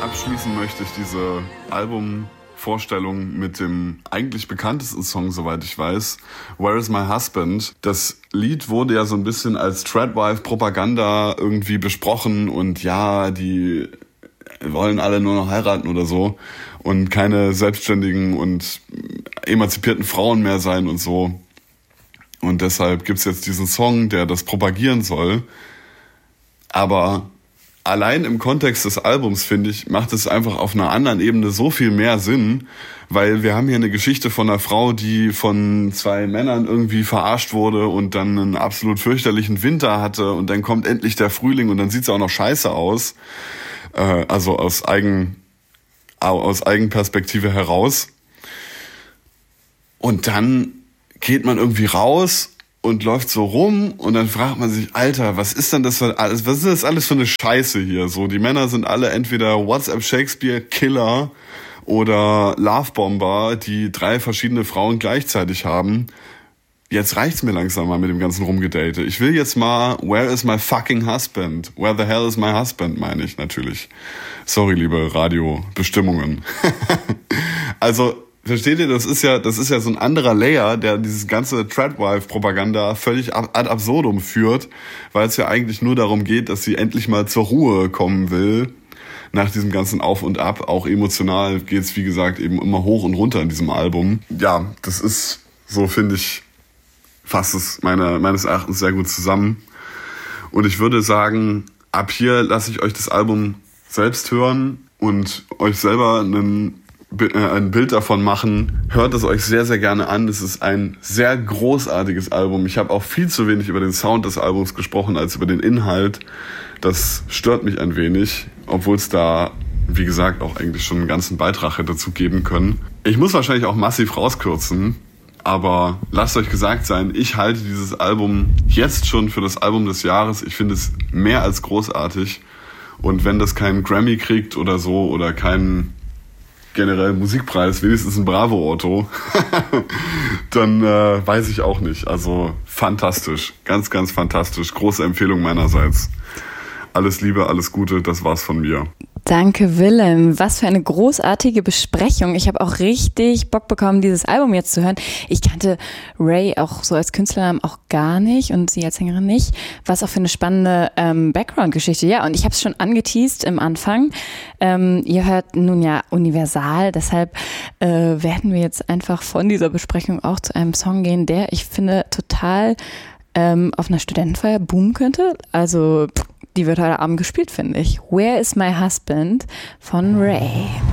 Abschließen möchte ich diese Albumvorstellung mit dem eigentlich bekanntesten Song, soweit ich weiß, Where is My Husband? Das Lied wurde ja so ein bisschen als Tradwife-Propaganda irgendwie besprochen und ja, die wollen alle nur noch heiraten oder so und keine selbstständigen und emanzipierten Frauen mehr sein und so. Und deshalb gibt's jetzt diesen Song, der das propagieren soll. Aber allein im Kontext des Albums, finde ich, macht es einfach auf einer anderen Ebene so viel mehr Sinn, weil wir haben hier eine Geschichte von einer Frau, die von 2 Männern irgendwie verarscht wurde und dann einen absolut fürchterlichen Winter hatte und dann kommt endlich der Frühling und dann sieht's auch noch scheiße aus. Also aus Eigenperspektive heraus. Und dann geht man irgendwie raus und läuft so rum und dann fragt man sich, Alter, was ist denn das für alles? Was ist das alles für eine Scheiße hier? So, die Männer sind alle entweder WhatsApp Shakespeare Killer oder Lovebomber, die 3 verschiedene Frauen gleichzeitig haben. Jetzt reicht's mir langsam mal mit dem ganzen Rumgedate. Ich will jetzt mal, where is my fucking husband? Where the hell is my husband, meine ich natürlich. Sorry, liebe Radiobestimmungen. Also, versteht ihr, das ist ja so ein anderer Layer, der dieses ganze Tradwife-Propaganda völlig ad absurdum führt, weil es ja eigentlich nur darum geht, dass sie endlich mal zur Ruhe kommen will. Nach diesem ganzen Auf und Ab, auch emotional geht's, wie gesagt, eben immer hoch und runter in diesem Album. Ja, das ist, so finde ich, fasst es meines Erachtens sehr gut zusammen. Und ich würde sagen, ab hier lasse ich euch das Album selbst hören und euch selber ein Bild davon machen. Hört es euch sehr, sehr gerne an. Es ist ein sehr großartiges Album. Ich habe auch viel zu wenig über den Sound des Albums gesprochen, als über den Inhalt. Das stört mich ein wenig, obwohl es da, wie gesagt, auch eigentlich schon einen ganzen Beitrag hätte dazu geben können. Ich muss wahrscheinlich auch massiv rauskürzen, aber lasst euch gesagt sein, ich halte dieses Album jetzt schon für das Album des Jahres. Ich finde es mehr als großartig. Und wenn das keinen Grammy kriegt oder so oder keinen generell Musikpreis, wenigstens ein Bravo-Otto, dann weiß ich auch nicht. Also fantastisch, ganz, ganz fantastisch. Große Empfehlung meinerseits. Alles Liebe, alles Gute, das war's von mir. Danke, Willem. Was für eine großartige Besprechung. Ich habe auch richtig Bock bekommen, dieses Album jetzt zu hören. Ich kannte Ray auch so als Künstlernamen auch gar nicht und sie als Sängerin nicht. Was auch für eine spannende Background-Geschichte. Ja, und ich habe es schon angeteased im Anfang. Ihr hört nun ja Universal, deshalb werden wir jetzt einfach von dieser Besprechung auch zu einem Song gehen, der, ich finde, total auf einer Studentenfeier boomen könnte. Also die wird heute Abend gespielt, finde ich. Where is my husband von Ray.